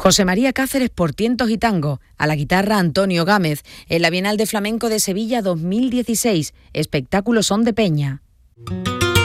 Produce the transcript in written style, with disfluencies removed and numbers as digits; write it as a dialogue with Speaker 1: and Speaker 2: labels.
Speaker 1: José María Cáceres por tientos y tango, a la guitarra Antonio Gámez, en la Bienal de Flamenco de Sevilla 2016, espectáculo Son de Peña.